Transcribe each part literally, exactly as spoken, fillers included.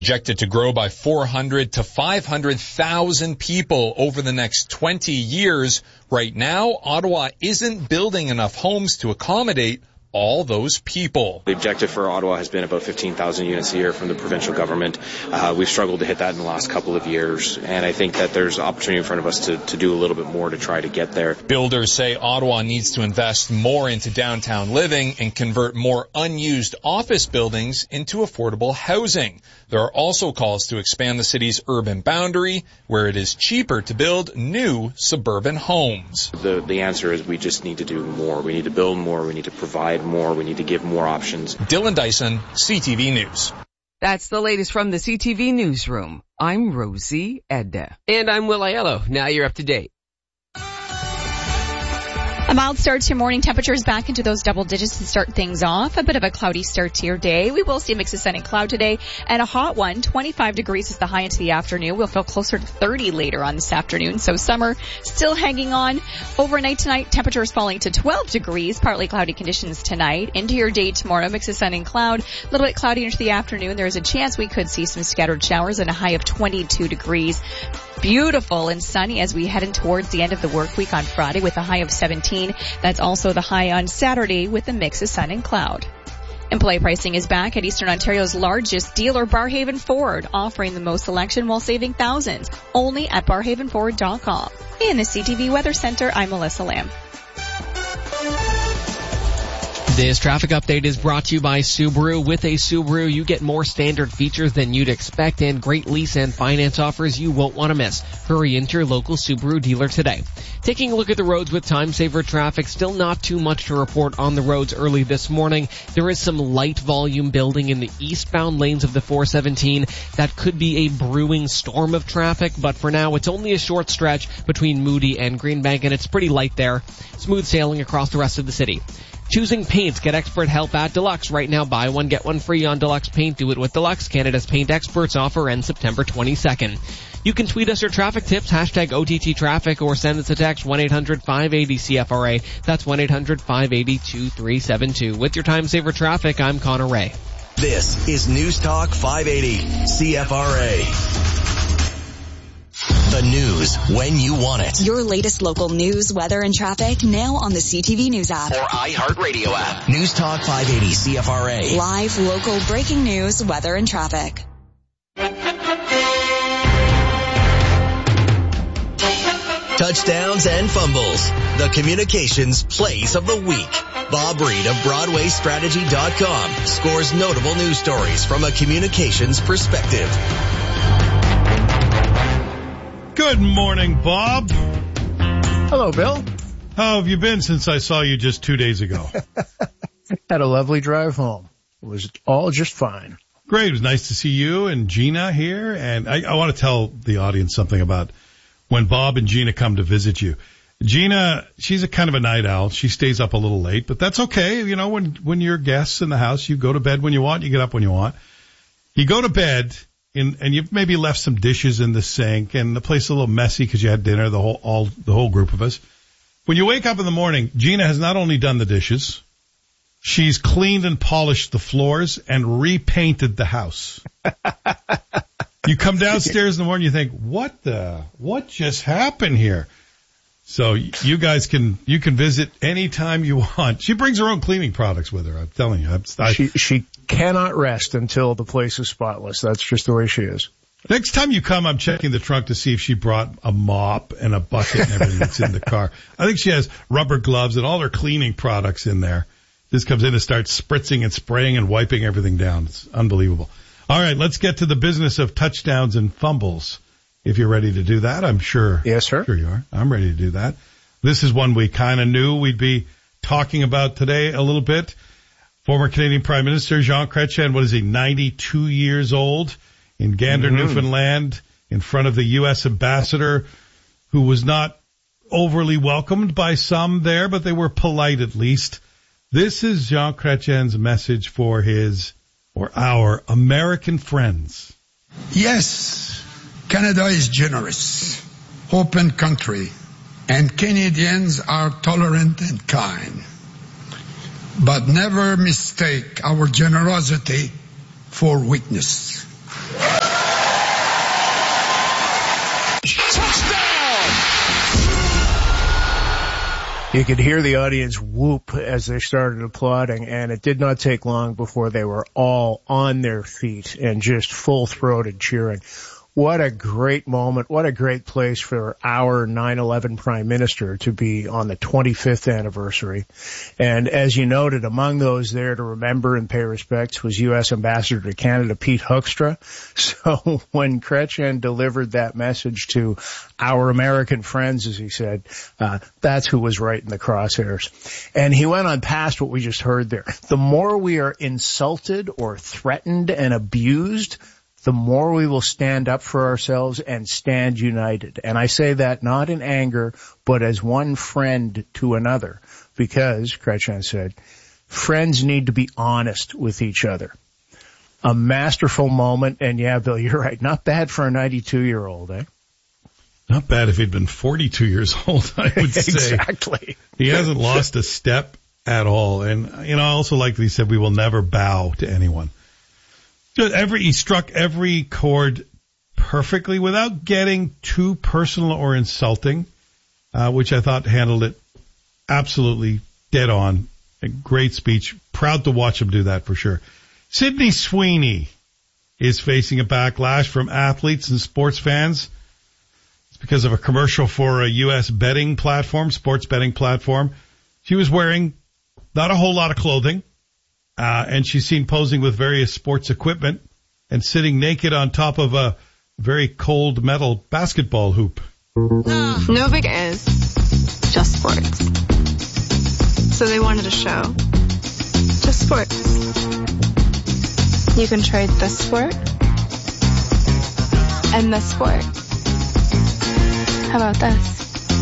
Projected to grow by four hundred to five hundred thousand people over the next twenty years. Right now, Ottawa isn't building enough homes to accommodate all those people. The objective for Ottawa has been about fifteen thousand units a year from the provincial government. Uh, we've struggled to hit that in the last couple of years, and I think that there's opportunity in front of us to, to do a little bit more to try to get there. Builders say Ottawa needs to invest more into downtown living and convert more unused office buildings into affordable housing. There are also calls to expand the city's urban boundary, where it is cheaper to build new suburban homes. The, the answer is we just need to do more. We need to build more. We need to provide more. We need to give more options. Dylan Dyson, C T V News. That's the latest from the C T V Newsroom. I'm Rosie Edda. And I'm Will Aiello. Now you're up to date. A mild start to your morning. Temperatures back into those double digits to start things off. A bit of a cloudy start to your day. We will see a mix of sun and cloud today, and a hot one. twenty-five degrees is the high into the afternoon. We'll feel closer to thirty later on this afternoon. So summer still hanging on. Overnight tonight, temperatures falling to twelve degrees. Partly cloudy conditions tonight. Into your day tomorrow, mix of sun and cloud. A little bit cloudy into the afternoon. There is a chance we could see some scattered showers and a high of twenty-two degrees. Beautiful and sunny as we head in towards the end of the work week on Friday with a high of seventeen. That's also the high on Saturday with a mix of sun and cloud. Employee pricing is back at Eastern Ontario's largest dealer, Barrhaven Ford, offering the most selection while saving thousands. Only at barrhaven ford dot com. In the C T V Weather Center, I'm Melissa Lamb. This traffic update is brought to you by Subaru. With a Subaru, you get more standard features than you'd expect and great lease and finance offers you won't want to miss. Hurry into your local Subaru dealer today. Taking a look at the roads with time saver traffic, still not too much to report on the roads early this morning. There is some light volume building in the eastbound lanes of the four seventeen. That could be a brewing storm of traffic, but for now it's only a short stretch between Moody and Greenbank, and it's pretty light there. Smooth sailing across the rest of the city. Choosing paints, get expert help at Deluxe. Right now, buy one, get one free on Deluxe Paint. Do it with Deluxe. Canada's paint experts offer ends September twenty-second. You can tweet us your traffic tips, hashtag O T T traffic, or send us a text, one eight hundred five eight zero C F R A. That's one eight hundred five eight zero two three seven two. With your time saver traffic, I'm Connor Ray. This is News Talk five eighty C F R A. The news when you want it. Your latest local news, weather, and traffic now on the C T V News app. Or iHeartRadio app. News Talk five eighty C F R A. Live, local, breaking news, weather, and traffic. Touchdowns and fumbles. The communications plays of the week. Bob Reed of Broadway Strategy dot com scores notable news stories from a communications perspective. Good morning, Bob. Hello, Bill. How have you been since I saw you just two days ago? Had a lovely drive home. It was all just fine. Great. It was nice to see you and Gina here. And I, I want to tell the audience something about when Bob and Gina come to visit you. Gina, she's a kind of a night owl. She stays up a little late, but that's okay. You know, when, when you're guests in the house, you go to bed when you want, you get up when you want. You go to bed. In, and you've maybe left some dishes in the sink, and the place is a little messy because you had dinner, the whole, all, the whole group of us. When you wake up in the morning, Gina has not only done the dishes, she's cleaned and polished the floors and repainted the house. You come downstairs in the morning, you think, what the, what just happened here? So you guys can, you can visit anytime you want. She brings her own cleaning products with her, I'm telling you. I'm, I, she, she cannot rest until the place is spotless. That's just the way she is. Next time you come, I'm checking the trunk to see if she brought a mop and a bucket and everything that's in the car. I think she has rubber gloves and all her cleaning products in there. Just comes in and starts spritzing and spraying and wiping everything down. It's unbelievable. All right, let's get to the business of touchdowns and fumbles. If you're ready to do that, I'm sure. Yes, sir. Sure you are. I'm ready to do that. This is one we kind of knew we'd be talking about today a little bit. Former Canadian Prime Minister Jean Chrétien, what is he, ninety-two years old, in Gander, mm-hmm. Newfoundland, in front of the U S ambassador, who was not overly welcomed by some there, but they were polite at least. This is Jean Chrétien's message for his, or our, American friends. Yes. Canada is generous, open country, and Canadians are tolerant and kind. But never mistake our generosity for weakness. You could hear the audience whoop as they started applauding, and it did not take long before they were all on their feet and just full-throated cheering. What a great moment. What a great place for our nine eleven Prime Minister to be on the twenty-fifth anniversary. And as you noted, among those there to remember and pay respects was U S Ambassador to Canada, Pete Hoekstra. So when Chrétien delivered that message to our American friends, as he said, uh, that's who was right in the crosshairs. And he went on past what we just heard there. The more we are insulted or threatened and abused, the more we will stand up for ourselves and stand united. And I say that not in anger, but as one friend to another. Because, Chrétien said, friends need to be honest with each other. A masterful moment, and yeah, Bill, you're right. Not bad for a ninety-two-year-old, eh? Not bad if he'd been forty-two years old, I would say. Exactly. He hasn't lost a step at all. And, you know, I also like that he said we will never bow to anyone. Every, he struck every chord perfectly without getting too personal or insulting, uh, which I thought handled it absolutely dead on. A great speech. Proud to watch him do that for sure. Sydney Sweeney is facing a backlash from athletes and sports fans. It's because of a commercial for a U S betting platform, sports betting platform. She was wearing not a whole lot of clothing. Uh, and she's seen posing with various sports equipment and sitting naked on top of a very cold metal basketball hoop. Novik is just sports. So they wanted a show. Just sports. You can trade this sport and this sport. How about this?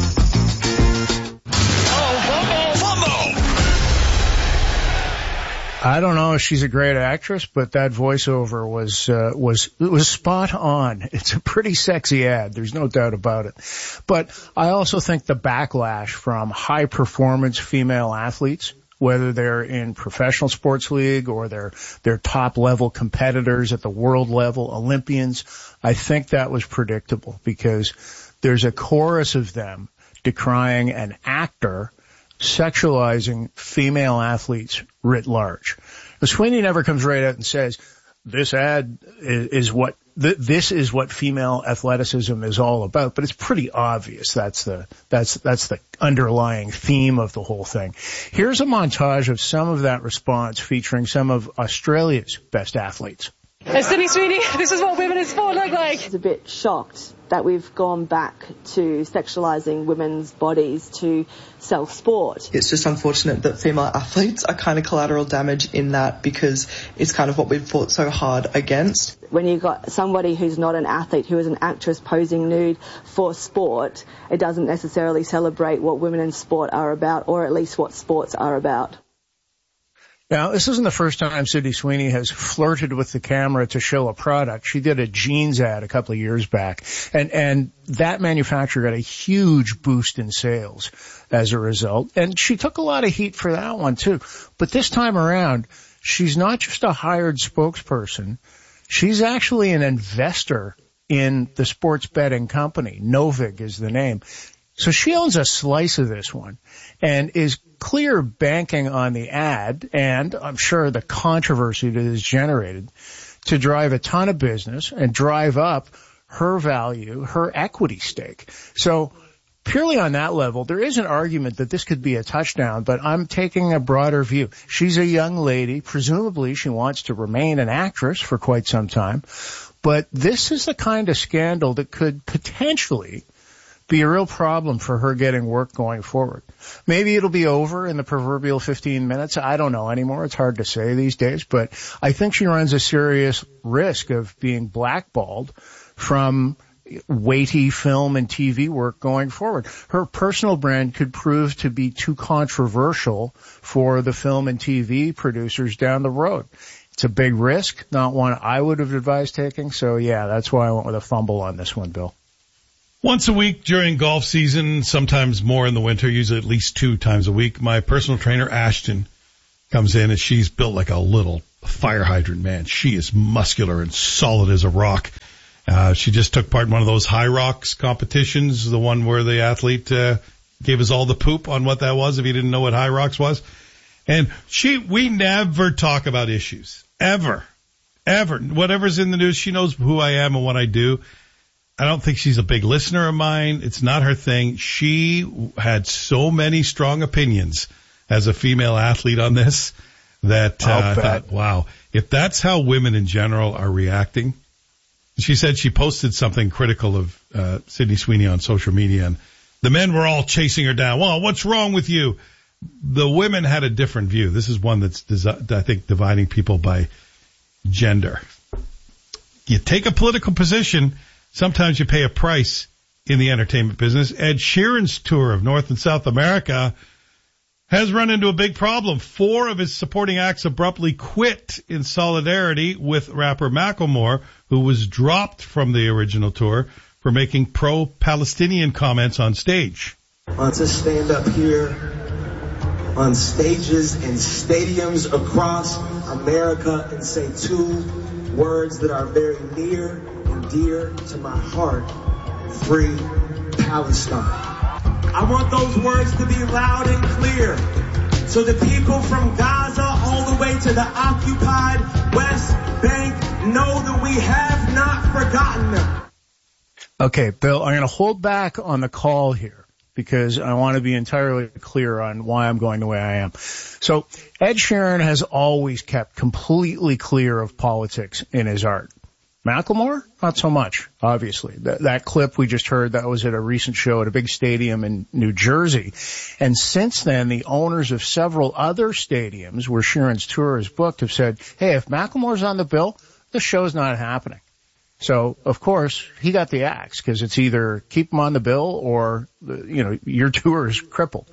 I don't know if she's a great actress, but that voiceover was, uh, was, it was spot on. It's a pretty sexy ad. There's no doubt about it. But I also think the backlash from high performance female athletes, whether they're in professional sports league or they're, they're top level competitors at the world level, Olympians, I think that was predictable because there's a chorus of them decrying an actor sexualizing female athletes writ large. But Sweeney never comes right out and says, this ad is, is what, th- this is what female athleticism is all about. But it's pretty obvious that's the, that's, that's the underlying theme of the whole thing. Here's a montage of some of that response featuring some of Australia's best athletes. Hey, Sydney Sweeney, this is what women in sport look like. I was a bit shocked that we've gone back to sexualising women's bodies to sell sport. It's just unfortunate that female athletes are kind of collateral damage in that because it's kind of what we've fought so hard against. When you've got somebody who's not an athlete, who is an actress posing nude for sport, it doesn't necessarily celebrate what women in sport are about, or at least what sports are about. Now, this isn't the first time Sydney Sweeney has flirted with the camera to show a product. She did a jeans ad a couple of years back, and, and that manufacturer got a huge boost in sales as a result. And she took a lot of heat for that one, too. But this time around, she's not just a hired spokesperson. She's actually an investor in the sports betting company. Novik is the name. So she owns a slice of this one and is clear banking on the ad and I'm sure the controversy that is generated to drive a ton of business and drive up her value, her equity stake. So purely on that level, there is an argument that this could be a touchdown, but I'm taking a broader view. She's a young lady. Presumably she wants to remain an actress for quite some time. But this is the kind of scandal that could potentially be a real problem for her getting work going forward. Maybe it'll be over in the proverbial fifteen minutes. I don't know anymore. It's hard to say these days, but I think she runs a serious risk of being blackballed from weighty film and T V work going forward. Her personal brand could prove to be too controversial for the film and T V producers down the road. It's a big risk, not one I would have advised taking. So yeah, that's why I went with a fumble on this one, Bill. Once a week during golf season, sometimes more in the winter, usually at least two times a week, my personal trainer, Ashton, comes in and she's built like a little fire hydrant, man. She is muscular and solid as a rock. Uh, she just took part in one of those High Rocks competitions, the one where the athlete, uh, gave us all the poop on what that was if you didn't know what High Rocks was. And she, we never talk about issues. Ever. Ever. Whatever's in the news, she knows who I am and what I do. I don't think she's a big listener of mine. It's not her thing. She had so many strong opinions as a female athlete on this that uh, I thought, wow, if that's how women in general are reacting. She said she posted something critical of uh, Sydney Sweeney on social media, and the men were all chasing her down. Well, what's wrong with you? The women had a different view. This is one that's, desi- I think, dividing people by gender. You take a political position, sometimes you pay a price in the entertainment business. Ed Sheeran's tour of North and South America has run into a big problem. Four of his supporting acts abruptly quit in solidarity with rapper Macklemore, who was dropped from the original tour for making pro-Palestinian comments on stage. Want to stand up here on stages and stadiums across America and say two words that are very near and dear to my heart: free Palestine. I want those words to be loud and clear so the people from Gaza all the way to the occupied West Bank know that we have not forgotten them. Okay, Bill, I'm going to hold back on the call here because I want to be entirely clear on why I'm going the way I am. So Ed Sheeran has always kept completely clear of politics in his art. Macklemore? Not so much, obviously. That, that clip we just heard, that was at a recent show at a big stadium in New Jersey. And since then, the owners of several other stadiums where Sheeran's tour is booked have said, hey, if Macklemore's on the bill, the show's not happening. So, of course, he got the axe because it's either keep him on the bill or, you know, your tour is crippled.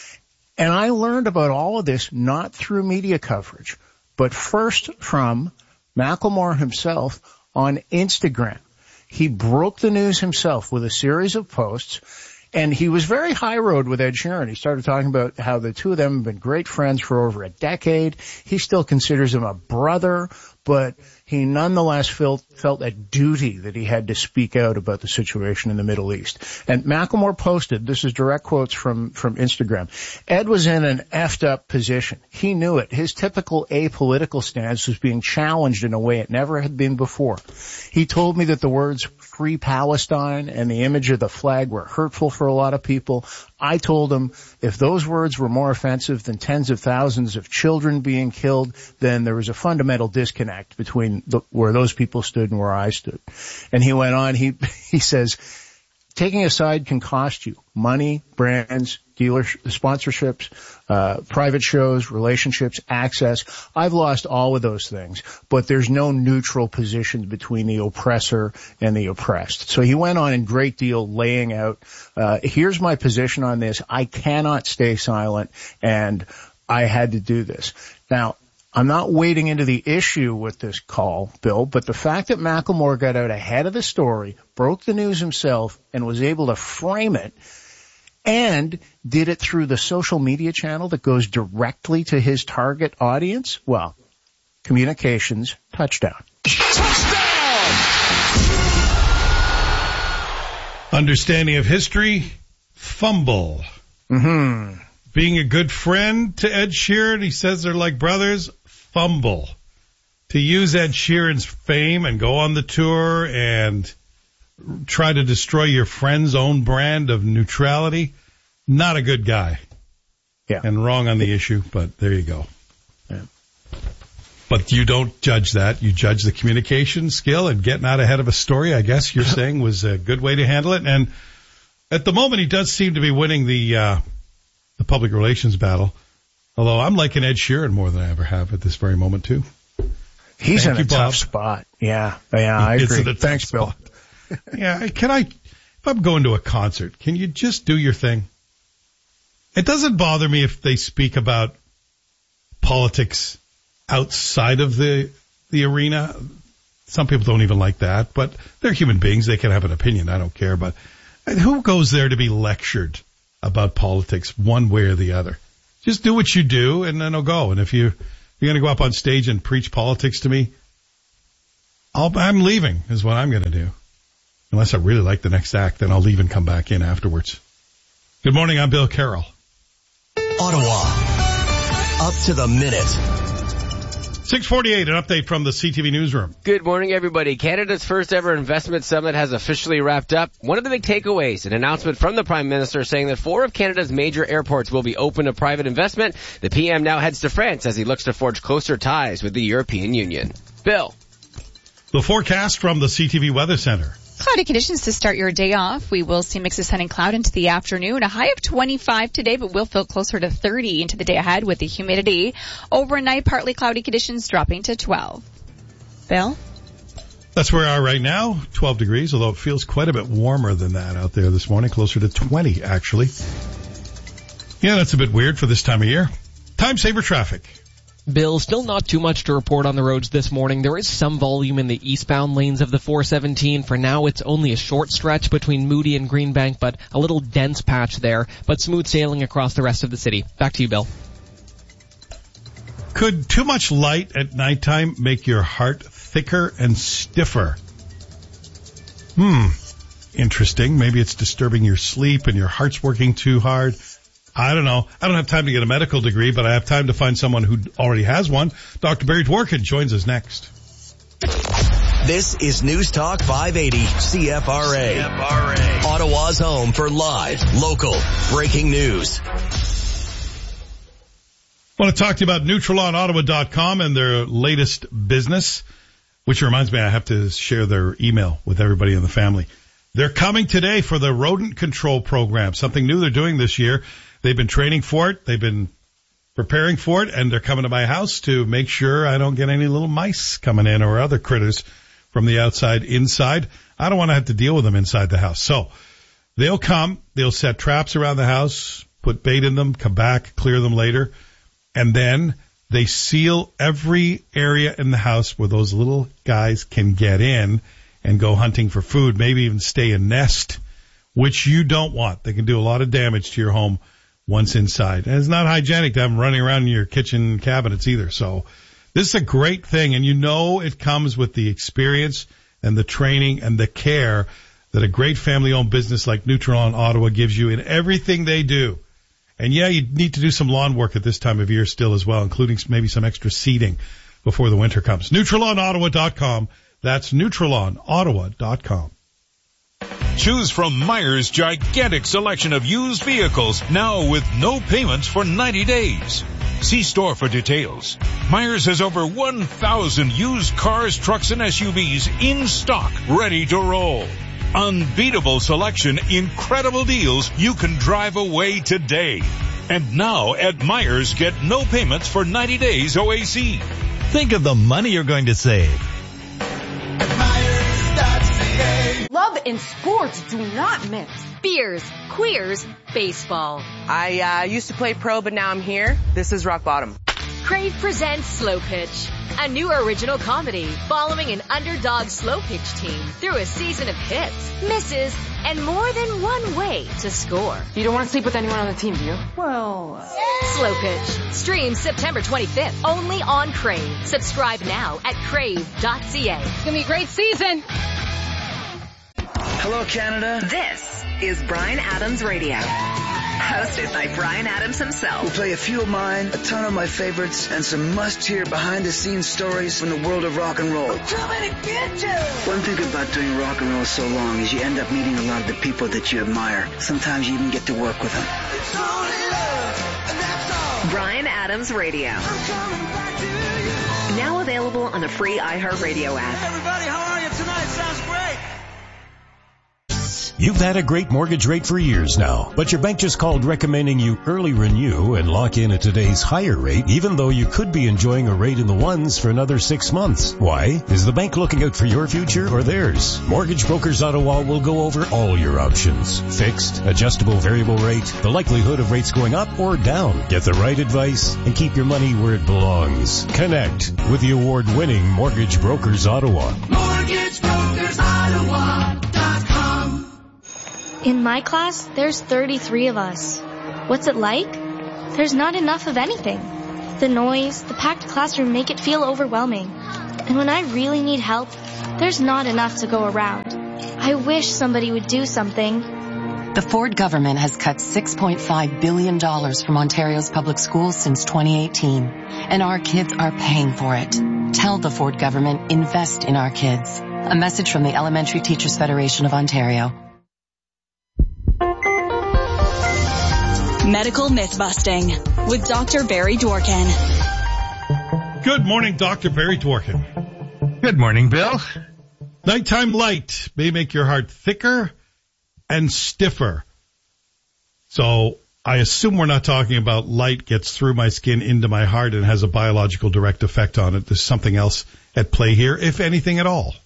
And I learned about all of this not through media coverage, but first from Macklemore himself on Instagram. He broke the news himself with a series of posts, and he was very high road with Ed Sheeran. He started talking about how the two of them have been great friends for over a decade. He still considers him a brother, but he nonetheless felt, felt a duty that he had to speak out about the situation in the Middle East. And Macklemore posted, this is direct quotes from, from Instagram, Ed was in an effed up position. He knew it. His typical apolitical stance was being challenged in a way it never had been before. He told me that the words free Palestine and the image of the flag were hurtful for a lot of people. I told him if those words were more offensive than tens of thousands of children being killed, then there was a fundamental disconnect between the, where those people stood and where I stood. And he went on, he, he says, taking a side can cost you money, brands, dealer sponsorships, uh, private shows, relationships, access. I've lost all of those things, but there's no neutral position between the oppressor and the oppressed. So he went on in great deal laying out, uh, here's my position on this. I cannot stay silent, and I had to do this. Now, I'm not wading into the issue with this call, Bill, but the fact that Macklemore got out ahead of the story, broke the news himself, and was able to frame it, and did it through the social media channel that goes directly to his target audience, well, communications, touchdown. Touchdown! Understanding of history, fumble. Mm-hmm. Being a good friend to Ed Sheeran, he says they're like brothers, fumble. To use Ed Sheeran's fame and go on the tour and try to destroy your friend's own brand of neutrality, not a good guy. Yeah. And wrong on the issue, but there you go. Yeah. But you don't judge that. You judge the communication skill and getting out ahead of a story, I guess you're saying was a good way to handle it. And at the moment, he does seem to be winning the, uh, the public relations battle. Although I'm liking Ed Sheeran more than I ever have at this very moment, too. He's Thank in you, a tough Bob. spot. Yeah. Yeah, I It's agree. in a Thanks, Bill. spot. Yeah, can I, if I'm going to a concert, can you just do your thing? It doesn't bother me if they speak about politics outside of the, the arena. Some people don't even like that, but they're human beings. They can have an opinion. I don't care. But who goes there to be lectured about politics one way or the other? Just do what you do and then I'll go. And if you, you're going to go up on stage and preach politics to me, I'll, I'm leaving is what I'm going to do. Unless I really like the next act, then I'll leave and come back in afterwards. Good morning, I'm Bill Carroll. Ottawa, up to the minute. six forty-eight, an update from the C T V newsroom. Good morning, everybody. Canada's first ever investment summit has officially wrapped up. One of the big takeaways, an announcement from the Prime Minister saying that four of Canada's major airports will be open to private investment. The P M now heads to France as he looks to forge closer ties with the European Union. Bill. The forecast from the C T V Weather Center. Cloudy conditions to start your day off. We will see mixes of sun and cloud into the afternoon. A high of twenty-five today, but we'll feel closer to thirty into the day ahead with the humidity. Overnight, partly cloudy conditions dropping to twelve. Bill? That's where we are right now, twelve degrees, although it feels quite a bit warmer than that out there this morning, closer to twenty, actually. Yeah, that's a bit weird for this time of year. Time saver traffic. Bill, still not too much to report on the roads this morning. There is some volume in the eastbound lanes of the four seventeen. For now, it's only a short stretch between Moody and Greenbank, but a little dense patch there, but smooth sailing across the rest of the city. Back to you, Bill. Could too much light at nighttime make your heart thicker and stiffer? Hmm. Interesting. Maybe it's disturbing your sleep and your heart's working too hard. I don't know. I don't have time to get a medical degree, but I have time to find someone who already has one. Doctor Barry Dworkin joins us next. This is News Talk five eighty C F R A. C F R A. Ottawa's home for live, local, breaking news. I want to talk to you about Neutralon Ottawa dot com and their latest business, which reminds me I have to share their email with everybody in the family. They're coming today for the rodent control program, something new they're doing this year. They've been training for it. They've been preparing for it, and they're coming to my house to make sure I don't get any little mice coming in or other critters from the outside inside. I don't want to have to deal with them inside the house. So they'll come, they'll set traps around the house, put bait in them, come back, clear them later, and then they seal every area in the house where those little guys can get in and go hunting for food, maybe even stay and nest, which you don't want. They can do a lot of damage to your home once inside. And it's not hygienic to have them running around in your kitchen cabinets either. So this is a great thing, and you know it comes with the experience and the training and the care that a great family-owned business like Neutralon Ottawa gives you in everything they do. And yeah, you need to do some lawn work at this time of year still as well, including maybe some extra seeding before the winter comes. Neutralon Ottawa dot com. That's Neutralon Ottawa dot com. Choose from Myers' gigantic selection of used vehicles, now with no payments for ninety days. See store for details. Myers has over one thousand used cars, trucks, and S U Vs in stock, ready to roll. Unbeatable selection, incredible deals. You can drive away today. And now at Myers, get no payments for ninety days O A C. Think of the money you're going to save. Love and sports do not mix. Beers, queers, baseball. I uh, used to play pro, but now I'm here. This is rock bottom. Crave presents Slow Pitch, a new original comedy following an underdog slow pitch team through a season of hits, misses, and more than one way to score. You don't want to sleep with anyone on the team, do you? Well, Slow Pitch. Stream September twenty-fifth, only on Crave. Subscribe now at crave dot c a. It's going to be a great season. Hello, Canada. This is Bryan Adams Radio. Hosted by Bryan Adams himself. We'll play a few of mine, a ton of my favorites, and some must-hear behind-the-scenes stories from the world of rock and roll. Too many bitches! One thing about doing rock and roll so long is you end up meeting a lot of the people that you admire. Sometimes you even get to work with them. It's only love, and that's all. Bryan Adams Radio. I'm coming back to you. Now available on the free iHeartRadio app. Hey, everybody, how are you tonight? Sounds great. You've had a great mortgage rate for years now, but your bank just called recommending you early renew and lock in at today's higher rate, even though you could be enjoying a rate in the ones for another six months. Why? Is the bank looking out for your future or theirs? Mortgage Brokers Ottawa will go over all your options. Fixed, adjustable variable rate, the likelihood of rates going up or down. Get the right advice and keep your money where it belongs. Connect with the award-winning Mortgage Brokers Ottawa. Mortgage Brokers Ottawa dot com. In my class, there's thirty-three of us. What's it like? There's not enough of anything. The noise, the packed classroom make it feel overwhelming. And when I really need help, there's not enough to go around. I wish somebody would do something. The Ford government has cut six point five billion dollars from Ontario's public schools since twenty eighteen, and our kids are paying for it. Tell the Ford government, invest in our kids. A message from the Elementary Teachers Federation of Ontario. Medical Myth-Busting with Doctor Barry Dworkin. Good morning, Doctor Barry Dworkin. Good morning, Bill. Nighttime light may make your heart thicker and stiffer. So I assume we're not talking about light gets through my skin into my heart and has a biological direct effect on it. There's something else at play here, if anything at all.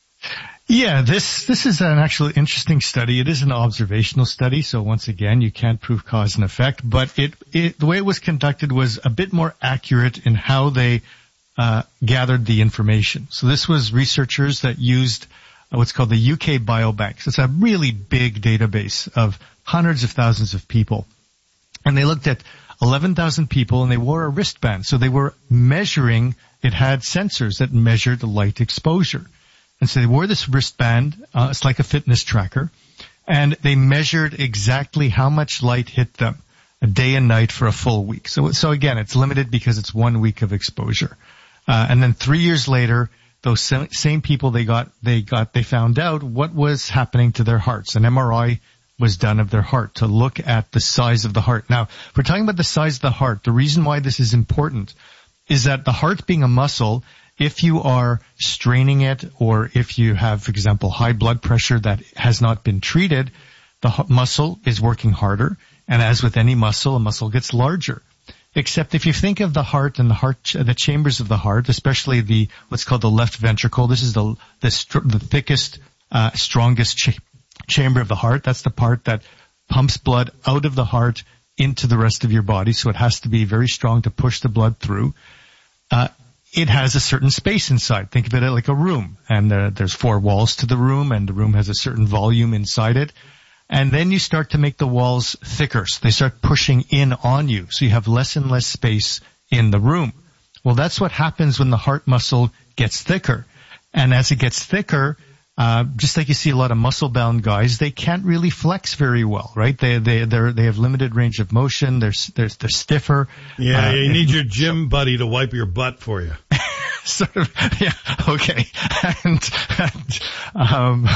Yeah, this this is an actually interesting study. It is an observational study, so once again, you can't prove cause and effect, but it, it the way it was conducted was a bit more accurate in how they uh gathered the information. So this was researchers that used what's called the U K Biobank. So it's a really big database of hundreds of thousands of people. And they looked at eleven thousand people and they wore a wristband. So they were measuring, it had sensors that measured the light exposure. And so they wore this wristband, uh, it's like a fitness tracker, and they measured exactly how much light hit them a day and night for a full week. So, so again, it's limited because it's one week of exposure. Uh, and then three years later, those same people, they got, they got, they found out what was happening to their hearts. An M R I was done of their heart to look at the size of the heart. Now, if we're talking about the size of the heart, the reason why this is important is that the heart being a muscle, if you are straining it or if you have, for example, high blood pressure that has not been treated, the muscle is working harder. And as with any muscle, a muscle gets larger. Except if you think of the heart and the heart, the chambers of the heart, especially the what's called the left ventricle. This is the the, str- the thickest, uh, strongest cha- chamber of the heart. That's the part that pumps blood out of the heart into the rest of your body. So it has to be very strong to push the blood through. Uh, it has a certain space inside. Think of it like a room, and uh, there's four walls to the room, and the room has a certain volume inside it. And then you start to make the walls thicker. So they start pushing in on you. So you have less and less space in the room. Well, that's what happens when the heart muscle gets thicker. And as it gets thicker, uh, just like you see a lot of muscle-bound guys, they can't really flex very well, right? They, they, they're, they have limited range of motion. They're, they're, they're stiffer. Yeah, uh, you need your gym buddy to wipe your butt for you. Sort of, yeah, okay. And, and um,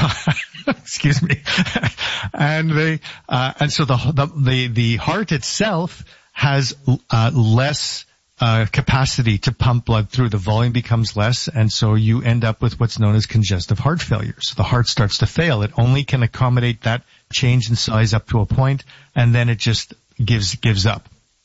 excuse me. And they, uh, and so the, the, the, the heart itself has, uh, less, uh, capacity to pump blood through. The volume becomes less, and so you end up with what's known as congestive heart failure. So the heart starts to fail. It only can accommodate that change in size up to a point, and then it just gives, gives up.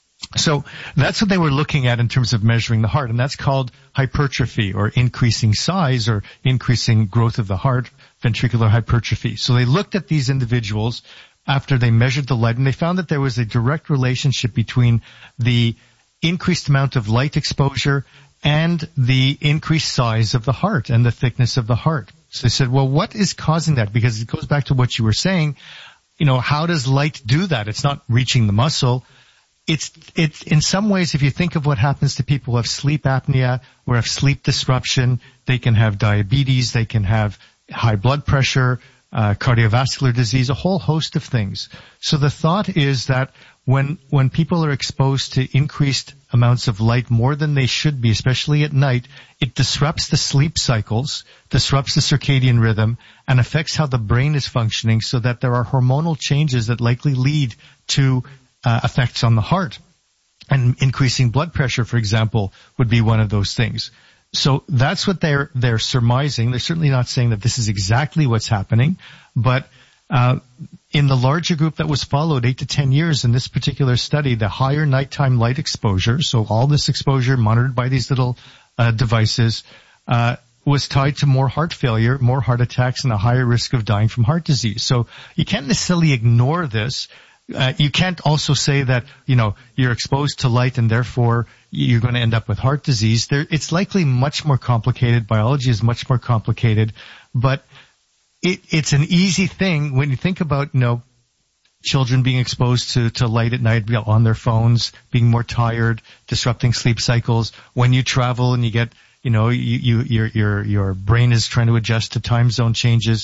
So that's what they were looking at in terms of measuring the heart, and that's called hypertrophy, or increasing size, or increasing growth of the heart, ventricular hypertrophy. So they looked at these individuals after they measured the light, and they found that there was a direct relationship between the increased amount of light exposure and the increased size of the heart and the thickness of the heart. So they said, well, what is causing that? Because it goes back to what you were saying. You know, how does light do that? It's not reaching the muscle. It's, it's, in some ways, if you think of what happens to people who have sleep apnea or have sleep disruption, they can have diabetes, they can have high blood pressure, uh, cardiovascular disease, a whole host of things. So the thought is that when, when people are exposed to increased amounts of light more than they should be, especially at night, it disrupts the sleep cycles, disrupts the circadian rhythm, and affects how the brain is functioning, so that there are hormonal changes that likely lead to Uh, effects on the heart. And increasing blood pressure, for example, would be one of those things. So that's what they're, they're surmising. They're certainly not saying that this is exactly what's happening, but, uh, in the larger group that was followed, eight to ten years in this particular study, the higher nighttime light exposure, so all this exposure monitored by these little, uh, devices, uh, was tied to more heart failure, more heart attacks, and a higher risk of dying from heart disease. So you can't necessarily ignore this. Uh, you can't also say that, you know, you're exposed to light and therefore you're going to end up with heart disease. There, it's likely much more complicated. Biology is much more complicated, but it, it's an easy thing when you think about, you know, children being exposed to, to light at night, you know, on their phones, being more tired, disrupting sleep cycles. When you travel and you get, you know, you, you, your, your, your brain is trying to adjust to time zone changes.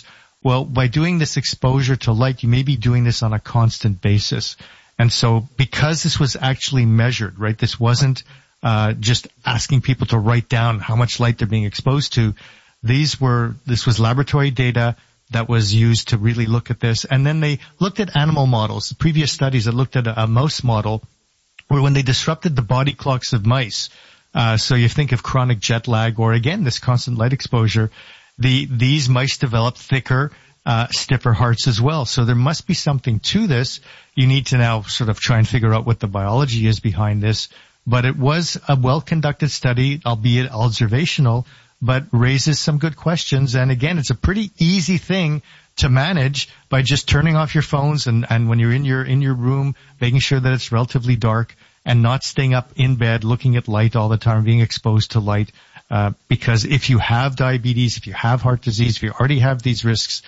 Well, by doing this exposure to light, you may be doing this on a constant basis. And so because this was actually measured, right, this wasn't uh just asking people to write down how much light they're being exposed to. These were, this was laboratory data that was used to really look at this. And then they looked at animal models, previous studies that looked at a, a mouse model where when they disrupted the body clocks of mice, uh, so you think of chronic jet lag or again, this constant light exposure, the, these mice developed thicker, uh, stiffer hearts as well. So there must be something to this. You need to now sort of try and figure out what the biology is behind this. But it was a well-conducted study, albeit observational, but raises some good questions. And again, it's a pretty easy thing to manage by just turning off your phones and, and when you're in your, in your room, making sure that it's relatively dark and not staying up in bed looking at light all the time, being exposed to light. Uh, because if you have diabetes, if you have heart disease, if you already have these risks,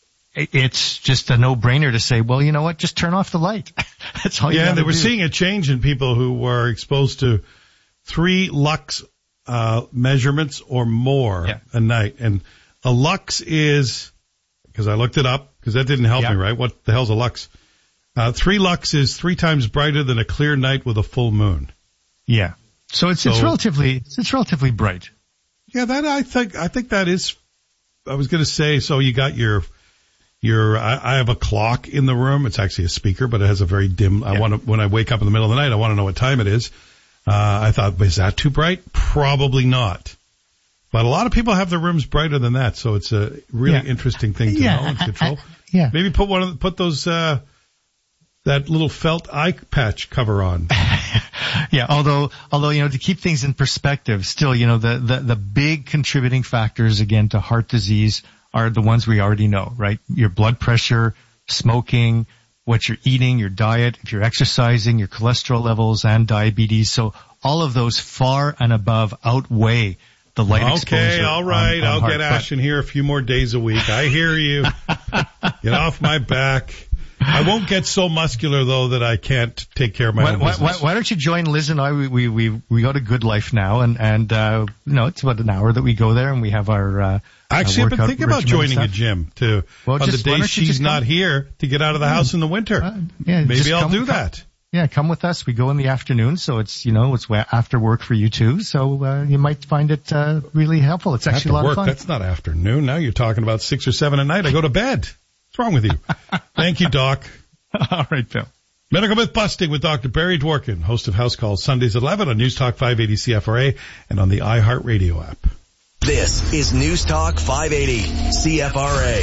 it's just a no-brainer to say, well, you know what, just turn off the light. That's all you Yeah, gotta they were do. seeing a change in people who were exposed to three lux uh measurements or more yeah. a night. And a lux is, because I looked it up, because that didn't help yeah. me, right? What the hell's a lux? Uh, three lux is three times brighter than a clear night with a full moon. Yeah. So it's, So- it's relatively, it's, it's relatively bright. Yeah, that I think, I think that is, I was going to say, so you got your, your, I, I have a clock in the room. It's actually a speaker, but it has a very dim, I Yeah. want to, when I wake up in the middle of the night, I want to know what time it is. Uh, I thought, is that too bright? Probably not. But a lot of people have their rooms brighter than that, so it's a really Yeah. interesting thing to Yeah, know and I- control. I- yeah. Maybe put one of the, put those, uh, that little felt eye patch cover on. Yeah, although, although, you know, to keep things in perspective, still, you know, the, the, the big contributing factors, again, to heart disease are the ones we already know, right? Your blood pressure, smoking, what you're eating, your diet, if you're exercising, your cholesterol levels, and diabetes. So all of those far and above outweigh the light exposure. Okay, all right. on, on I'll heart. get Ashton here a few more days a week. I hear you. Get off my back. I won't get so muscular though that I can't take care of my Why, own why, business. why, why don't you join Liz and I? We we we, we go to Good Life now, and and uh, you know, it's about an hour that we go there, and we have our. Uh, Actually, uh, I've been workout thinking about regimen and joining a stuff. gym too. Well, on just- the why days don't you she's just not come- here to get out of the house in the winter. Uh, yeah, Maybe just I'll come- do come- that. Yeah, come with us. We go in the afternoon, so it's, you know, it's wa- after work for you too. So uh, you might find it uh, really helpful. It's actually After a lot work, of fun. that's not afternoon. Now you're talking about six or seven at night. I go to bed. What's wrong with you? Thank you, Doc. All right, Phil. Medical Myth Busting with Doctor Barry Dworkin, host of House Calls Sundays at eleven on News Talk five eighty C F R A and on the iHeartRadio app. This is News Talk five eighty C F R A.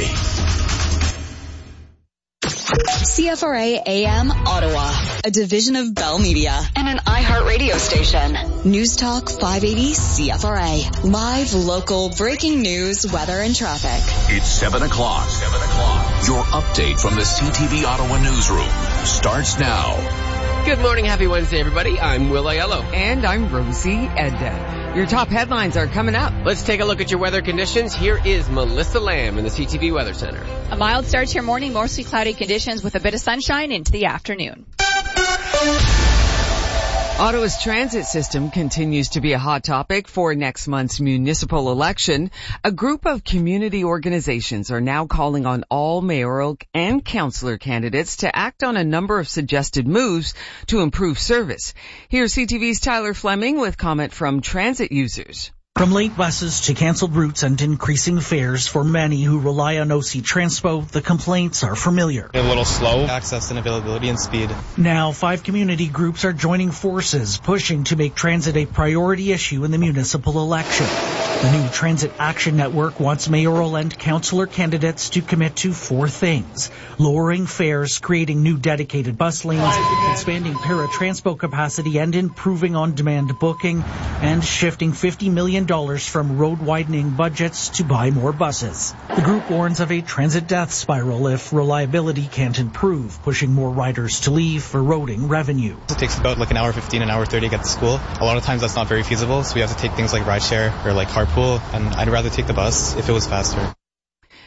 C F R A A M Ottawa, a division of Bell Media and an iHeartRadio station. News Talk five eighty C F R A. Live, local, breaking news, weather, and traffic. It's seven o'clock. seven o'clock. Your update from the C T V Ottawa newsroom starts now. Good morning. Happy Wednesday, everybody. I'm Will Aiello. And I'm Rosie Edda. Your top headlines are coming up. Let's take a look at your weather conditions. Here is Melissa Lamb in the C T V Weather Center. A mild start to your morning, mostly cloudy conditions with a bit of sunshine into the afternoon. Ottawa's transit system continues to be a hot topic for next month's municipal election. A group of community organizations are now calling on all mayoral and councillor candidates to act on a number of suggested moves to improve service. Here's C T V's Tyler Fleming with comment from transit users. From late buses to canceled routes and increasing fares for many who rely on O C Transpo, the complaints are familiar. A little slow, access and availability and speed. Now, five community groups are joining forces, pushing to make transit a priority issue in the municipal election. The new Transit Action Network wants mayoral and councillor candidates to commit to four things: lowering fares, creating new dedicated bus lanes, expanding paratranspo capacity and improving on-demand booking, and shifting fifty million dollars from road widening budgets to buy more buses. The group warns of a transit death spiral if reliability can't improve, pushing more riders to leave, eroding revenue. It takes about like an hour fifteen, an hour thirty to get to school. A lot of times that's not very feasible, so we have to take things like rideshare or like carpool, and I'd rather take the bus if it was faster.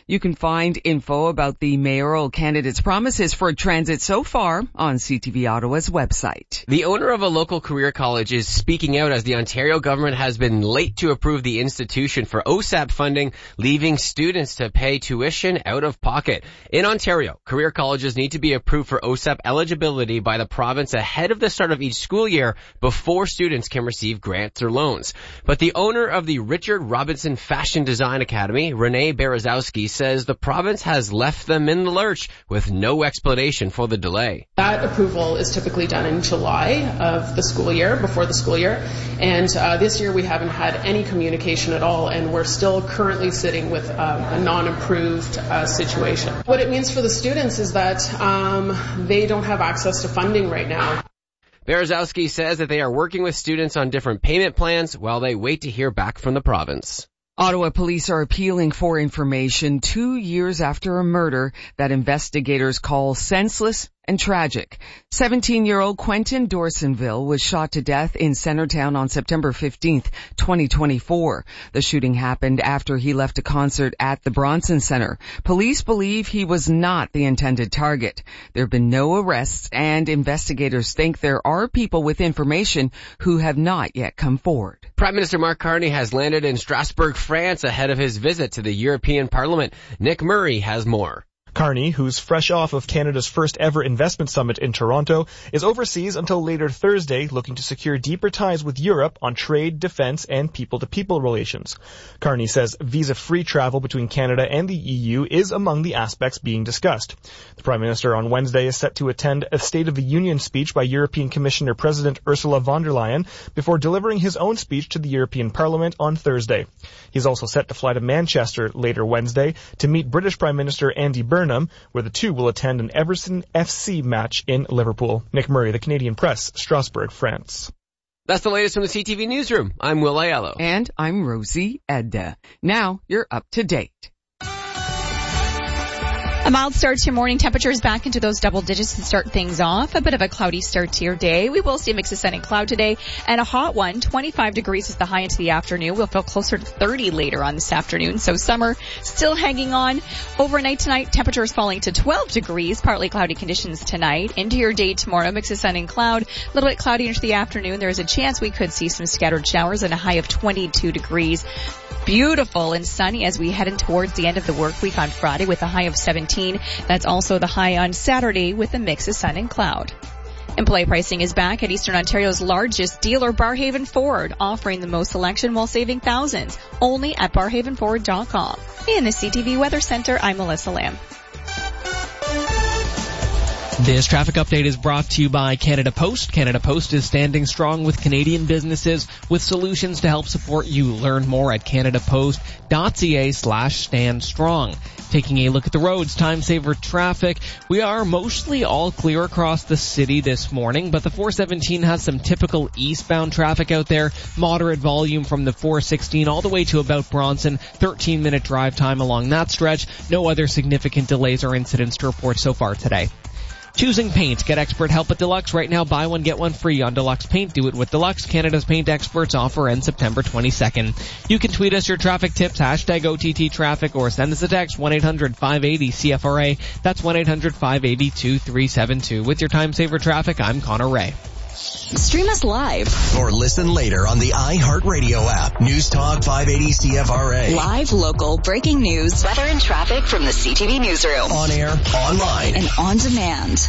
You can find info about the mayoral candidates' promises for transit so far on C T V Ottawa's website. The owner of a local career college is speaking out as the Ontario government has been late to approve the institution for O S A P funding, leaving students to pay tuition out of pocket. In Ontario, career colleges need to be approved for O S A P eligibility by the province ahead of the start of each school year before students can receive grants or loans. But the owner of the Richard Robinson Fashion Design Academy, Renee Berezowski, says the province has left them in the lurch with no explanation for the delay. That approval is typically done in July of the school year, before the school year, and uh, this year we haven't had any communication at all, and we're still currently sitting with um, a non-approved uh, situation. What it means for the students is that um, they don't have access to funding right now. Berezowski says that they are working with students on different payment plans while they wait to hear back from the province. Ottawa police are appealing for information two years after a murder that investigators call senseless and tragic. seventeen-year-old Quentin Dorsonville was shot to death in Centertown on September fifteenth, twenty twenty-four. The shooting happened after he left a concert at the Bronson Center. Police believe he was not the intended target. There have been no arrests, and investigators think there are people with information who have not yet come forward. Prime Minister Mark Carney has landed in Strasbourg, France, ahead of his visit to the European Parliament. Nick Murray has more. Carney, who's fresh off of Canada's first ever investment summit in Toronto, is overseas until later Thursday, looking to secure deeper ties with Europe on trade, defense, and people-to-people relations. Carney says visa-free travel between Canada and the E U is among the aspects being discussed. The Prime Minister on Wednesday is set to attend a State of the Union speech by European Commissioner President Ursula von der Leyen before delivering his own speech to the European Parliament on Thursday. He's also set to fly to Manchester later Wednesday to meet British Prime Minister Andy Burnham, where the two will attend an Everton F C match in Liverpool. Nick Murray, The Canadian Press, Strasbourg, France. That's the latest from the C T V Newsroom. I'm Will Aiello. And I'm Rosie Edda. Now you're up to date. A mild start to your morning. Temperatures back into those double digits to start things off. A bit of a cloudy start to your day. We will see a mix of sun and cloud today, and a hot one. twenty-five degrees is the high into the afternoon. We'll feel closer to thirty later on this afternoon. So summer still hanging on. Overnight tonight, temperatures falling to twelve degrees. Partly cloudy conditions tonight. Into your day tomorrow, mix of sun and cloud. A little bit cloudy into the afternoon. There is a chance we could see some scattered showers and a high of twenty-two degrees. Beautiful and sunny as we head in towards the end of the work week on Friday with a high of seventeen. That's also the high on Saturday with a mix of sun and cloud. Employee pricing is back at Eastern Ontario's largest dealer, Barhaven Ford, offering the most selection while saving thousands. Only at barhaven ford dot com. In the C T V Weather Center, I'm Melissa Lamb. This traffic update is brought to you by Canada Post. Canada Post is standing strong with Canadian businesses with solutions to help support you. Learn more at canadapost.ca slash stand strong. Taking a look at the roads, time saver traffic. We are mostly all clear across the city this morning, but the four seventeen has some typical eastbound traffic out there. Moderate volume from the four sixteen all the way to about Bronson. thirteen minute drive time along that stretch. No other significant delays or incidents to report so far today. Choosing paint. Get expert help at Deluxe. Right now, buy one, get one free on Deluxe Paint. Do it with Deluxe. Canada's paint experts offer ends September twenty-second. You can tweet us your traffic tips, hashtag O T T traffic, or send us a text, one eight hundred five eight zero C F R A. That's one eight hundred five eight zero two three seven two. With your time saver traffic, I'm Connor Ray. Stream us live or listen later on the iHeartRadio app. News Talk five eighty C F R A. Live, local, breaking news, weather and traffic from the C T V Newsroom. On air, online, and on demand.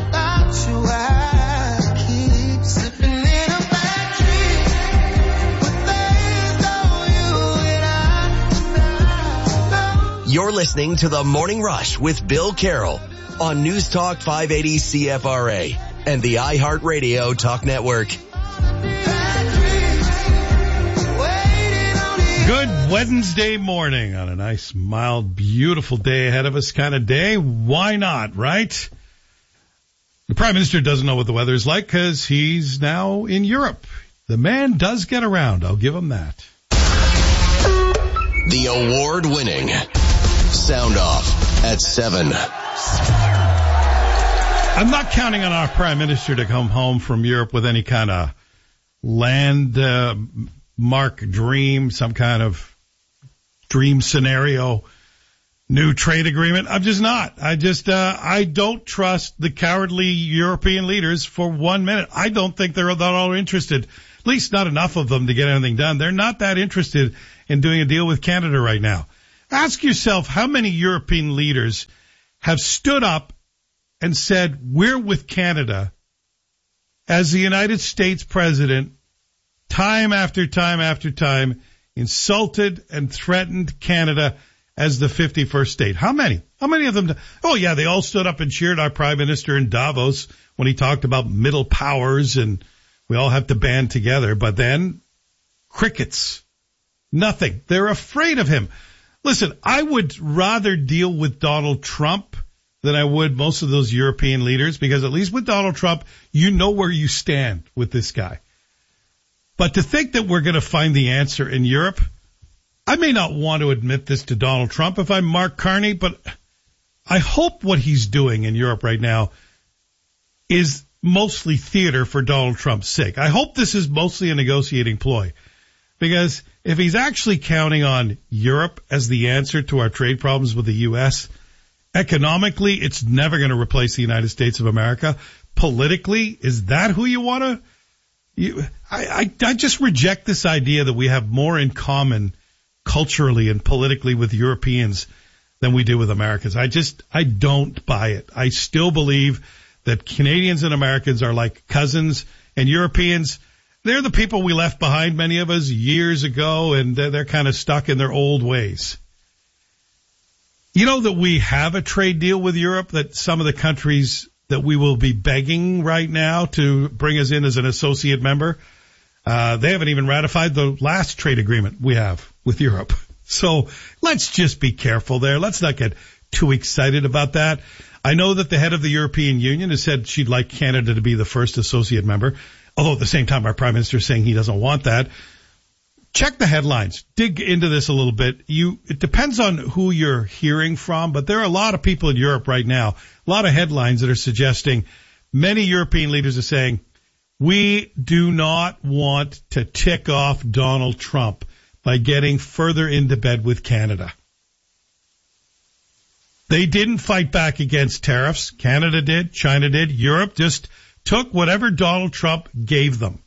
You're listening to The Morning Rush with Bill Carroll on News Talk five eighty C F R A. And the iHeartRadio Talk Network. Good Wednesday morning on a nice, mild, beautiful day ahead of us kind of day. Why not, right? The Prime Minister doesn't know what the weather is like because he's now in Europe. The man does get around. I'll give him that. The award-winning Sound Off at seven. I'm not counting on our Prime Minister to come home from Europe with any kind of land uh, mark dream, some kind of dream scenario. new trade agreement. I'm just not. I just, uh, I don't trust the cowardly European leaders for one minute. I don't think they're that all interested, at least not enough of them to get anything done. They're not that interested in doing a deal with Canada right now. Ask yourself how many European leaders have stood up and said, we're with Canada, as the United States president, time after time after time, insulted and threatened Canada as the fifty-first state. How many? How many of them? Oh, yeah, they all stood up and cheered our prime minister in Davos when he talked about middle powers and we all have to band together. But then, crickets. Nothing. They're afraid of him. Listen, I would rather deal with Donald Trump than I would most of those European leaders, because at least with Donald Trump, you know where you stand with this guy. But to think that we're going to find the answer in Europe, I may not want to admit this to Donald Trump if I'm Mark Carney, but I hope what he's doing in Europe right now is mostly theater for Donald Trump's sake. I hope this is mostly a negotiating ploy, because if he's actually counting on Europe as the answer to our trade problems with the U S, economically, it's never going to replace the United States of America. Politically, is that who you want to? You, I, I, I just reject this idea that we have more in common culturally and politically with Europeans than we do with Americans. I just, I don't buy it. I still believe that Canadians and Americans are like cousins, and Europeans, they're the people we left behind, many of us, years ago, and they're, they're kind of stuck in their old ways. You know that we have a trade deal with Europe, that some of the countries that we will be begging right now to bring us in as an associate member, uh, they haven't even ratified the last trade agreement we have with Europe. So let's just be careful there. Let's not get too excited about that. I know that the head of the European Union has said she'd like Canada to be the first associate member, although at the same time our prime minister is saying he doesn't want that. Check the headlines. Dig into this a little bit. You, it depends on who you're hearing from, but there are a lot of people in Europe right now, a lot of headlines that are suggesting many European leaders are saying, we do not want to tick off Donald Trump by getting further into bed with Canada. They didn't fight back against tariffs. Canada did. China did. Europe just took whatever Donald Trump gave them.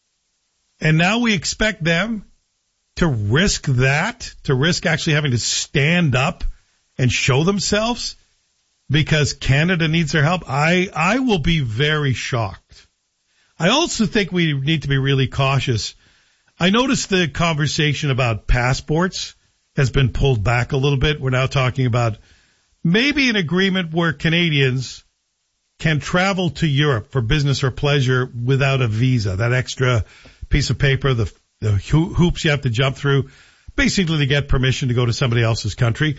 And now we expect them to risk that, to risk actually having to stand up and show themselves because Canada needs their help. I, I will be very shocked. I also think we need to be really cautious. I noticed the conversation about passports has been pulled back a little bit. We're now talking about maybe an agreement where Canadians can travel to Europe for business or pleasure without a visa, that extra piece of paper, the, the hoops you have to jump through, basically to get permission to go to somebody else's country.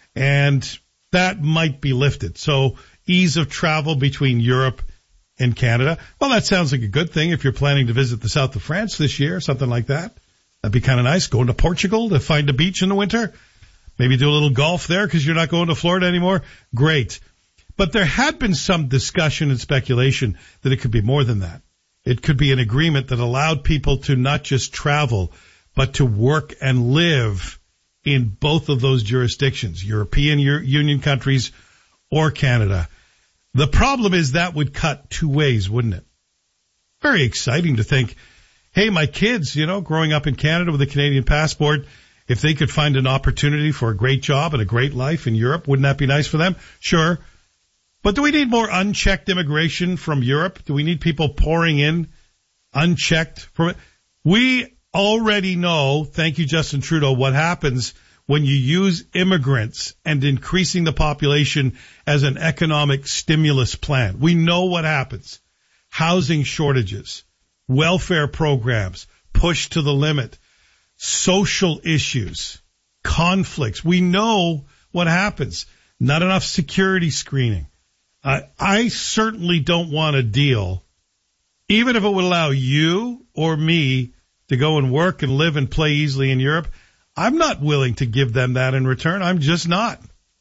And that might be lifted. So ease of travel between Europe and Canada. Well, that sounds like a good thing if you're planning to visit the south of France this year, something like that. That'd be kind of nice. Going to Portugal to find a beach in the winter. Maybe do a little golf there because you're not going to Florida anymore. Great. But there had been some discussion and speculation that it could be more than that. It could be an agreement that allowed people to not just travel, but to work and live in both of those jurisdictions, European Union countries or Canada. The problem is that would cut two ways, wouldn't it? Very exciting to think, hey, my kids, you know, growing up in Canada with a Canadian passport, if they could find an opportunity for a great job and a great life in Europe, wouldn't that be nice for them? Sure. But do we need more unchecked immigration from Europe? Do we need people pouring in unchecked from it? We already know, thank you, Justin Trudeau, what happens when you use immigrants and increasing the population as an economic stimulus plan. We know what happens. Housing shortages, welfare programs pushed to the limit, social issues, conflicts. We know what happens. Not enough security screening. Uh, I certainly don't want a deal, even if it would allow you or me to go and work and live and play easily in Europe. I'm not willing to give them that in return. I'm just not.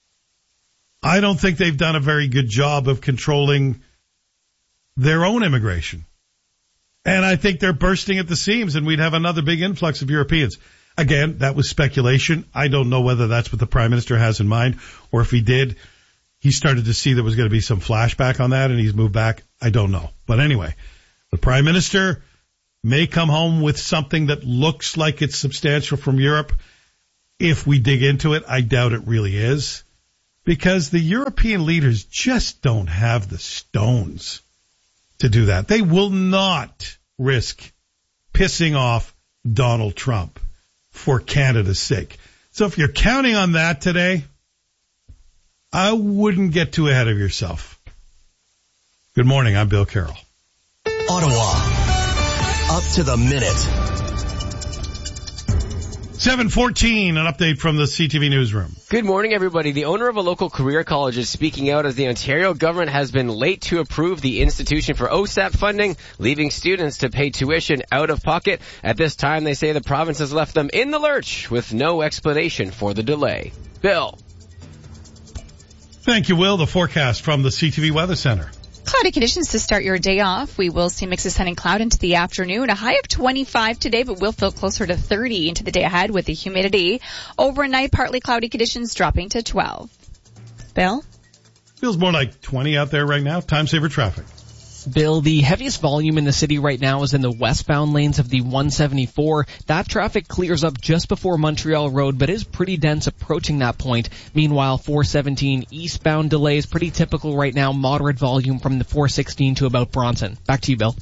I don't think they've done a very good job of controlling their own immigration. And I think they're bursting at the seams, and we'd have another big influx of Europeans. Again, that was speculation. I don't know whether that's what the Prime Minister has in mind, or if he did, he started to see there was going to be some flashback on that and he's moved back. I don't know. But anyway, the Prime Minister may come home with something that looks like it's substantial from Europe. If we dig into it, I doubt it really is, because the European leaders just don't have the stones to do that. They will not risk pissing off Donald Trump for Canada's sake. So if you're counting on that today, I wouldn't get too ahead of yourself. Good morning. I'm Bill Carroll. Ottawa. Up to the minute. seven fourteen, an update from the C T V newsroom. Good morning, everybody. The owner of a local career college is speaking out as the Ontario government has been late to approve the institution for O S A P funding, leaving students to pay tuition out of pocket. At this time, they say the province has left them in the lurch with no explanation for the delay. Bill. Thank you, Will. The forecast from the C T V Weather Center. Cloudy conditions to start your day off. We will see mixes of sun and cloud into the afternoon. A high of twenty-five today, but will feel closer to thirty into the day ahead with the humidity. Overnight, partly cloudy conditions dropping to twelve. Bill? Feels more like twenty out there right now. Time saver traffic. Bill, the heaviest volume in the city right now is in the westbound lanes of the one seventy-four. That traffic clears up just before Montreal Road, but is pretty dense approaching that point. Meanwhile, four seventeen eastbound delays pretty typical right now. Moderate volume from the four sixteen to about Bronson. Back to you, Bill.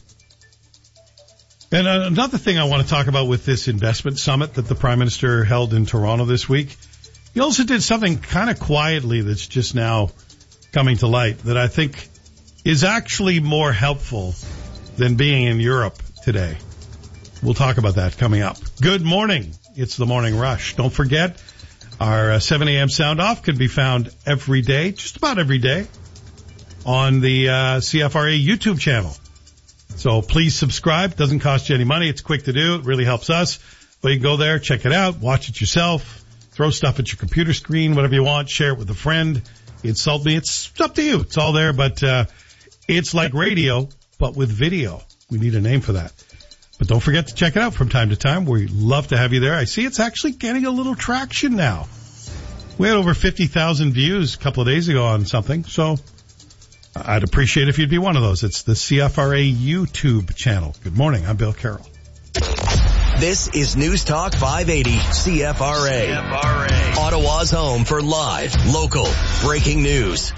And another thing I want to talk about with this investment summit that the Prime Minister held in Toronto this week, he also did something kind of quietly that's just now coming to light that I think is actually more helpful than being in Europe today. We'll talk about that coming up. Good morning. It's the Morning Rush. Don't forget, our uh, seven a.m. sound off can be found every day, just about every day, on the uh, C F R A YouTube channel. So please subscribe. Doesn't cost you any money. It's quick to do. It really helps us. But you can go there, check it out, watch it yourself, throw stuff at your computer screen, whatever you want, share it with a friend, insult me. It's up to you. It's all there, but uh it's like radio, but with video. We need a name for that. But don't forget to check it out from time to time. We love to have you there. I see it's actually getting a little traction now. We had over fifty thousand views a couple of days ago on something, so I'd appreciate if you'd be one of those. It's the C F R A YouTube channel. Good morning. I'm Bill Carroll. This is News Talk five eighty C F R A. C F R A. Ottawa's home for live, local, breaking news.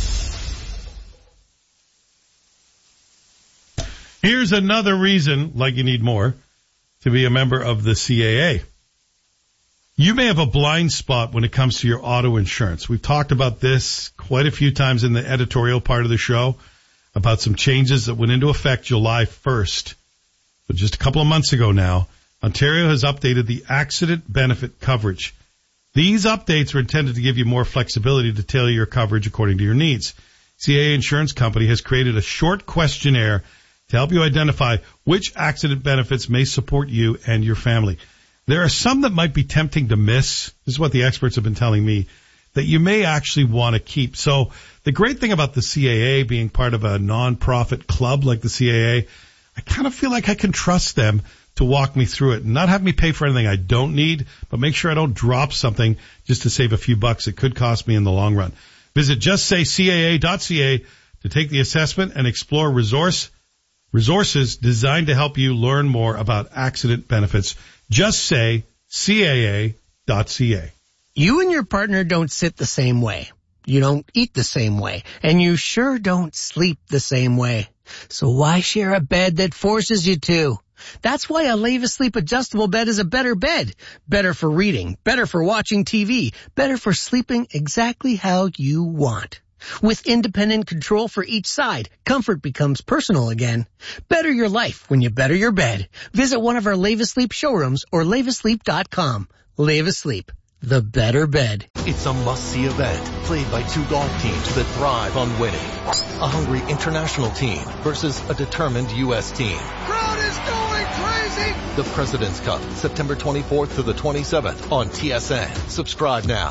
Here's another reason, like you need more, to be a member of the C A A. You may have a blind spot when it comes to your auto insurance. We've talked about this quite a few times in the editorial part of the show about some changes that went into effect July first. But just a couple of months ago now, Ontario has updated the accident benefit coverage. These updates are intended to give you more flexibility to tailor your coverage according to your needs. C A A Insurance Company has created a short questionnaire to help you identify which accident benefits may support you and your family. There are some that might be tempting to miss. This is what the experts have been telling me, that you may actually want to keep. So the great thing about the C A A being part of a non-profit club like the C A A, I kind of feel like I can trust them to walk me through it and not have me pay for anything I don't need, but make sure I don't drop something just to save a few bucks. It could cost me in the long run. Visit just say C A A dot C A to take the assessment and explore resource Resources designed to help you learn more about accident benefits. Just say C A A dot C A. You and your partner don't sit the same way. You don't eat the same way. And you sure don't sleep the same way. So why share a bed that forces you to? That's why a Leva Sleep adjustable bed is a better bed. Better for reading, better for watching T V, better for sleeping exactly how you want. With independent control for each side, comfort becomes personal again. Better your life when you better your bed. Visit one of our Leva Sleep showrooms or leva sleep dot com. Leva Sleep, the better bed. It's a must-see event played by two golf teams that thrive on winning. A hungry international team versus a determined U S team. Crowd is going crazy! The President's Cup, September twenty-fourth to the twenty-seventh on T S N. Subscribe now.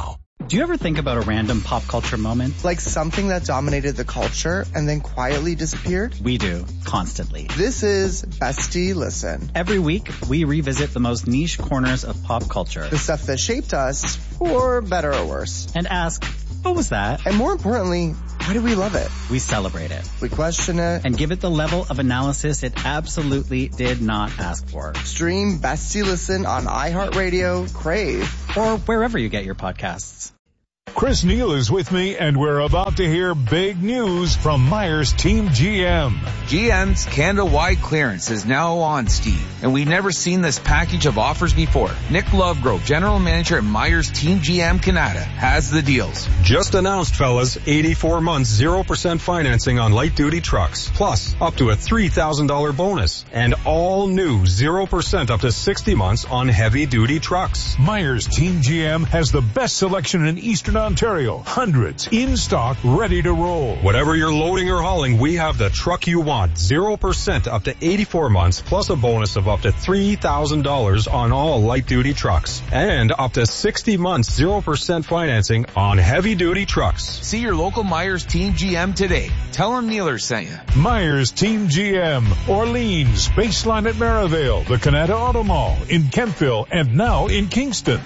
Do you ever think about a random pop culture moment? Like something that dominated the culture and then quietly disappeared? We do, constantly. This is Bestie Listen. Every week, we revisit the most niche corners of pop culture. The stuff that shaped us, for better or worse. And ask, what was that? And more importantly, why do we love it? We celebrate it. We question it. And give it the level of analysis it absolutely did not ask for. Stream Bestie Listen on iHeartRadio, Crave, or wherever you get your podcasts. Chris Neal is with me, and we're about to hear big news from Myers Team G M. G M's Canada-wide clearance is now on, Steve, and we've never seen this package of offers before. Nick Lovegrove, General Manager at Myers Team G M Canada, has the deals. Just announced, fellas, eighty-four months, zero percent financing on light-duty trucks, plus up to a three thousand dollars bonus, and all new zero percent up to sixty months on heavy-duty trucks. Myers Team G M has the best selection in Eastern Ontario. Hundreds in stock, ready to roll. Whatever you're loading or hauling, we have the truck you want. zero percent up to eighty-four months, plus a bonus of up to three thousand dollars on all light-duty trucks. And up to sixty months, zero percent financing on heavy-duty trucks. See your local Myers Team G M today. Tell them Neeler sent you. Myers Team G M, Orleans, Baseline at Maryvale, the Canada Auto Mall, in Kentville, and now in Kingston.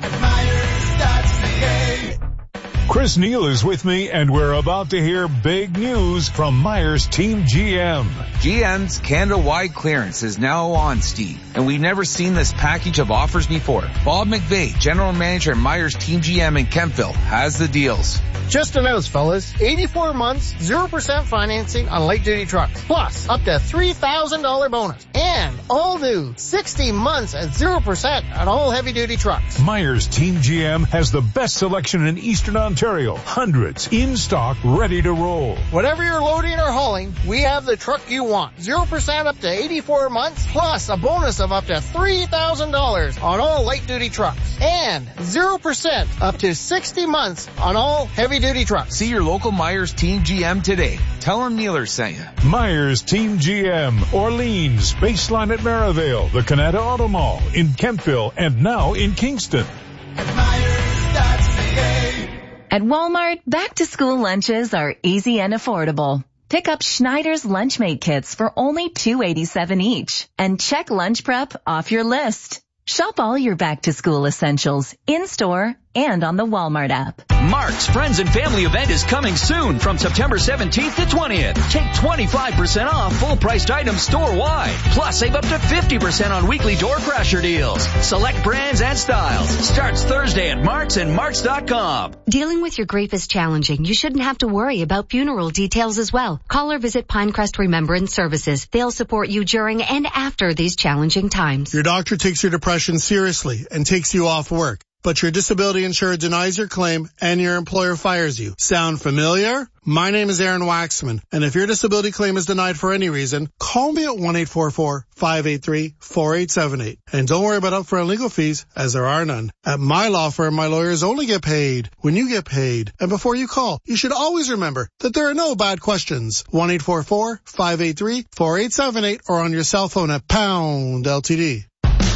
Chris Neal is with me, and we're about to hear big news from Myers Team G M. G M's Canada-wide clearance is now on, Steve, and we've never seen this package of offers before. Bob McVeigh, General Manager at Myers Team G M in Kentville, has the deals. Just announced, fellas, eighty-four months, zero percent financing on light-duty trucks, plus up to three thousand dollars bonus, and all new sixty months at zero percent on all heavy-duty trucks. Myers Team G M has the best selection in Eastern Ontario. Hundreds in stock, ready to roll. Whatever you're loading or hauling, we have the truck you want. zero percent up to eighty-four months, plus a bonus of up to three thousand dollars on all light-duty trucks, and zero percent up to sixty months on all heavy-duty trucks. See your local Myers Team G M today. Tell them Neeler sent you. Myers Team G M, Orleans, Baseline at Maryvale, the Canada Auto Mall, in Kentville, and now in Kingston. At Walmart, back-to-school lunches are easy and affordable. Pick up Schneider's Lunchmate kits for only two dollars and eighty-seven cents each, and check lunch prep off your list. Shop all your back-to-school essentials in-store and on the Walmart app. Mark's Friends and Family event is coming soon from September seventeenth to twentieth. Take twenty-five percent off full-priced items store-wide. Plus, save up to fifty percent on weekly door crasher deals. Select brands and styles. Starts Thursday at Mark's and Marks dot com. Dealing with your grief is challenging. You shouldn't have to worry about funeral details as well. Call or visit Pinecrest Remembrance Services. They'll support you during and after these challenging times. Your doctor takes your depression seriously and takes you off work, but your disability insurer denies your claim and your employer fires you. Sound familiar? My name is Aaron Waxman, and if your disability claim is denied for any reason, call me at one eight four four, five eight three, four eight seven eight. And don't worry about upfront legal fees, as there are none. At my law firm, my lawyers only get paid when you get paid. And before you call, you should always remember that there are no bad questions. one eight four four, five eight three, four eight seven eight or on your cell phone at pound L T D.